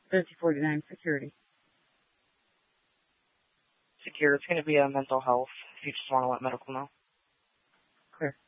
5049 security. Secure. It's going to be a mental health if you just want to let medical know. Clear.